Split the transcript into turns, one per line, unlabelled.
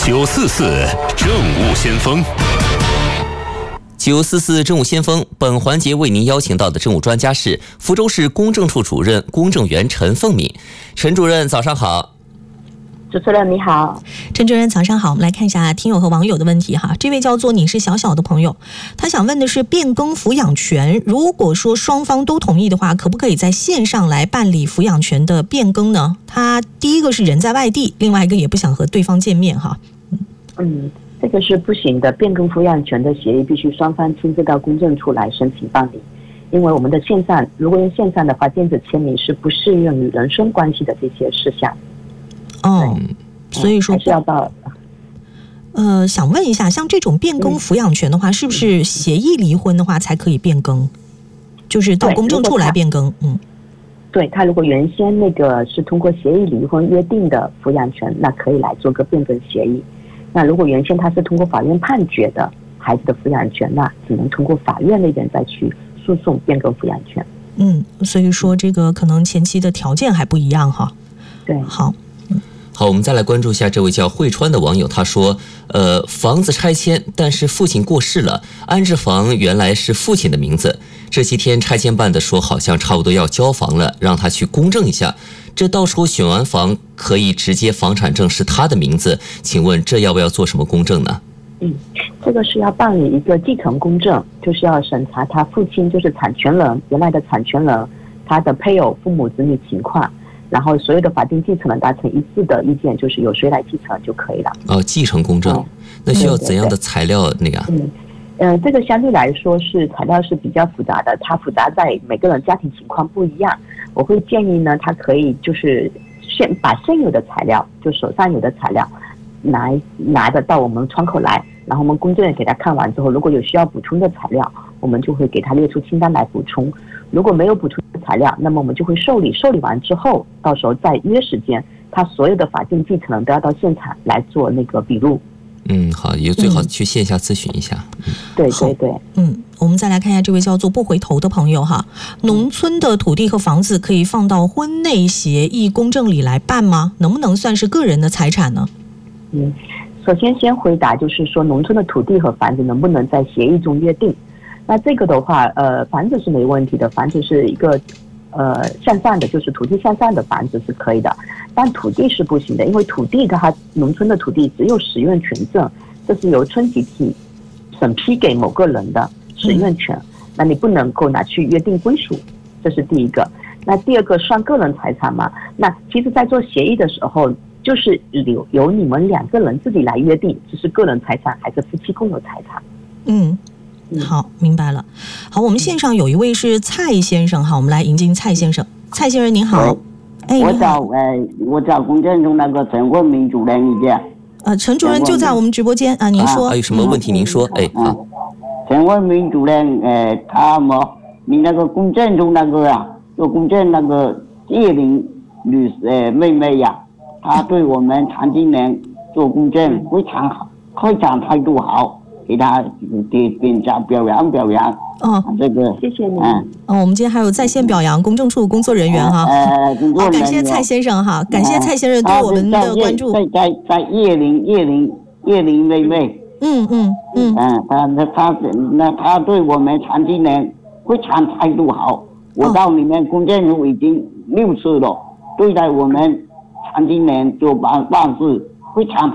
944政务先锋。
944政务先锋，本环节为您邀请到的政务专家是福州市公证处主任公证员陈凤敏。陈主任早上好。
主持人你好。
陈主任早上好，我们来看一下听友和网友的问题哈。这位叫做你是小小的朋友，他想问的是变更抚养权，如果说双方都同意的话，可不可以在线上来办理抚养权的变更呢？他第一个是人在外地，另外一个也不想和对方见面哈。
这个是不行的，变更抚养权的协议必须双方亲自到公证处来申请办理，因为我们的线上，如果用线上的话，电子签名是不适用于人身关系的这些事项。
所以说
还是要到。
想问一下，像这种变更抚养权的话，是不是协议离婚的话才可以变更？就是到公证处来变更。
对，他如果原先那个是通过协议离婚约定的抚养权，那可以来做个变更协议。那如果原先他是通过法院判决的孩子的抚养权，那只能通过法院那边再去诉讼变更抚养权。
所以说这个可能前期的条件还不一样哈。
对，
好，
我们再来关注一下这位叫慧川的网友，他说房子拆迁，但是父亲过世了，安置房原来是父亲的名字，这几天拆迁办的说好像差不多要交房了，让他去公证一下，这到时候选完房可以直接房产证是他的名字，请问这要不要做什么公证呢？
这个是要办理一个继承公证，就是要审查他父亲就是产权人原来的产权人他的配偶父母子女情况，然后所有的法定继承人达成一致的意见，就是由谁来继承就可以了。
继承公证，那需要怎样的材料那个？
这个相对来说是材料是比较复杂的，它复杂在每个人家庭情况不一样。我会建议呢，他可以就是把现有的材料，就手上有的材料拿得到我们窗口来，然后我们公证员给他看完之后，如果有需要补充的材料，我们就会给他列出清单来补充。如果没有补充的材料，那么我们就会受理完之后，到时候再约时间，他所有的法定继承人都要到现场来做那个笔录。
好，也最好去线下咨询一下。
对。
我们再来看一下这位叫做不回头的朋友哈，农村的土地和房子可以放到婚内协议公证里来办吗？能不能算是个人的财产呢？
首先回答就是说，农村的土地和房子能不能在协议中约定？那这个的话，房子是没问题的，房子是一个向上的，就是土地向上的房子是可以的，但土地是不行的，因为土地它农村的土地只有使用权证，这是由村集体审批给某个人的使用权，那你不能够拿去约定归属，这是第一个。那第二个算个人财产嘛？那其实在做协议的时候，就是由你们两个人自己来约定，这是个人财产还是夫妻共有财产。
好，明白了。好，我们线上有一位是蔡先生哈，我们来迎接蔡先生。蔡先生您好。
我找公证中那个陈文明主任一下。
陈主任就在我们直播间啊，您说。
有什么问题您说。好。
陈文明主任，你那个公证中那个做公证那个叶玲女妹妹她对我们残疾人做公证非常好，非常态度好。给他点赞表扬。这个
谢谢你。
我们今天还有在线表扬公证处工作人员哈。好，感谢蔡先生哈，感谢蔡先生对我们的关注。
在叶玲妹妹。他对我们残疾人非常态度好。我到你们公证处已经6次了，对待我们残疾人做办事非常